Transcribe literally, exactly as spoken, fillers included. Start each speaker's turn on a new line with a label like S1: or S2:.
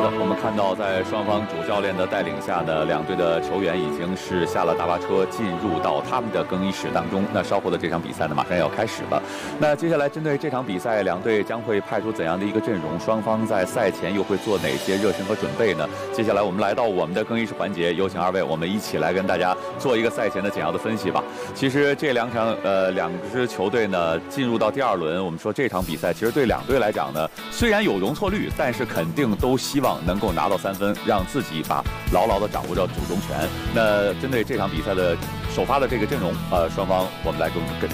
S1: 的，我们看到在双方主教练的带领下呢，两队的球员已经是下了大巴车，进入到他们的更衣室当中。那稍后的这场比赛呢，马上要开始了。那接下来针对这场比赛，两队将会派出怎样的一个阵容？双方在赛前又会做哪些热身和准备呢？接下来我们来到我们的更衣室环节，有请二位，我们一起来跟大家做一个赛前的简要的分析吧。其实这两场呃两支球队呢进入到第二轮，我们说这场比赛其实对两队来讲呢，虽然有容错率，但是肯定都希望能够拿到三分，让自己把牢牢地掌握着主动权。那针对这场比赛的首发的这个阵容，呃，双方我们来跟跟